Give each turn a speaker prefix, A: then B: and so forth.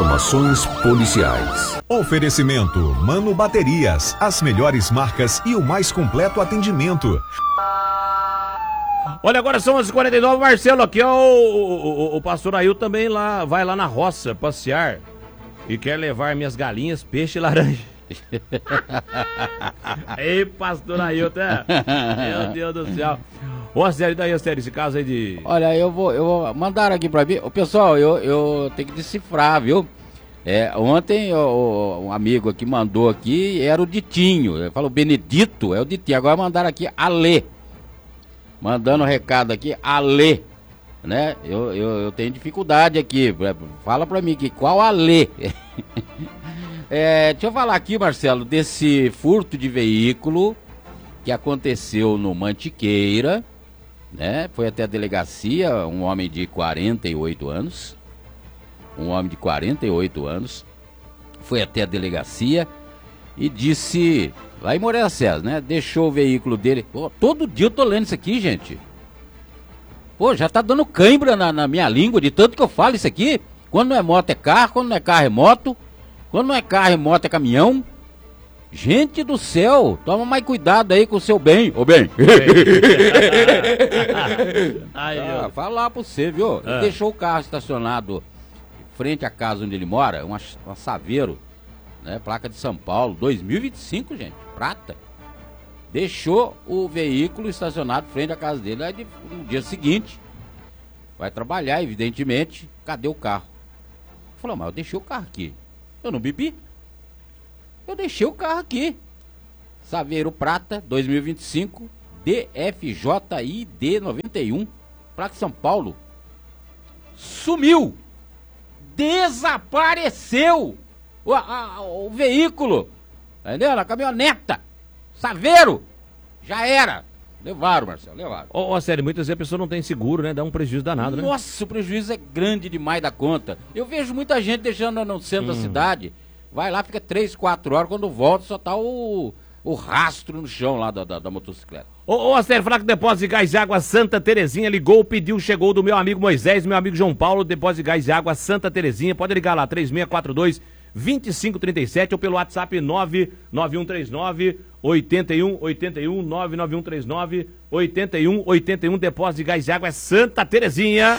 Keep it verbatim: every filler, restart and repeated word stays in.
A: Informações policiais.
B: Oferecimento Mano Baterias, as melhores marcas e o mais completo atendimento.
C: Olha, agora são onze e quarenta e nove, Marcelo, aqui ó, o, o, o pastor Ailton também lá, vai lá na roça passear e quer levar minhas galinhas, peixe e laranja. Ei, pastor Ailton, meu Deus do céu. Ô, sério, daí, sério, esse caso aí de...
D: Olha, eu vou, eu vou mandar aqui pra mim. Ô, pessoal, eu, eu tenho que decifrar, viu? É, ontem o, um amigo aqui mandou aqui, era o Ditinho. Ele falou Benedito, é o Ditinho. Agora mandaram aqui Alê. Mandando recado aqui, Alê. Né? Eu, eu, eu tenho dificuldade aqui. Fala pra mim aqui, qual Alê? É, deixa eu falar aqui, Marcelo, desse furto de veículo que aconteceu no Mantiqueira, né? Foi até a delegacia, um homem de quarenta e oito anos, um homem de quarenta e oito anos, foi até a delegacia e disse, lá em Moreira César, né? Deixou o veículo dele, pô, todo dia eu tô lendo isso aqui, gente. Pô, já tá dando cãibra na, na minha língua, de tanto que eu falo isso aqui. Quando não é moto é carro, quando não é carro é moto. Quando não é carro é moto é caminhão. Gente do céu, toma mais cuidado aí com o seu bem. Ô bem. Ai, ah, fala lá pra você, viu? Ele ah. deixou o carro estacionado frente à casa onde ele mora, uma, uma Saveiro, né? Placa de São Paulo, dois mil e vinte e cinco, gente, prata. Deixou o veículo estacionado frente à casa dele. Aí no dia seguinte, vai trabalhar, evidentemente. Cadê o carro? Falou, mas eu deixei o carro aqui. Eu não bebi. Eu deixei o carro aqui. Saveiro Prata, dois mil e vinte e cinco, D F J I D noventa e um, placa de São Paulo. Sumiu. Desapareceu o, a, o veículo. Entendeu? Na caminhoneta. Saveiro. Já era. Levaram, Marcelo, levaram.
C: Ó, oh, sério, muitas vezes a pessoa não tem seguro, né? Dá um prejuízo danado, né?
D: Nossa, o prejuízo é grande demais da conta. Eu vejo muita gente deixando no centro hum. da cidade. Vai lá, fica três, quatro horas, quando volta só tá o, o rastro no chão lá da, da, da motocicleta.
C: Ô, ô, Sério, Fraco Depósito de Gás e Água Santa Terezinha, ligou, pediu, chegou do meu amigo Moisés, meu amigo João Paulo, Depósito de Gás e Água Santa Terezinha, pode ligar lá, três seis quatro dois, dois cinco três sete ou pelo WhatsApp nove nove um três nove, oito um oito um, nove nove um três nove, oito um oito um, Depósito de Gás e Água é Santa Terezinha.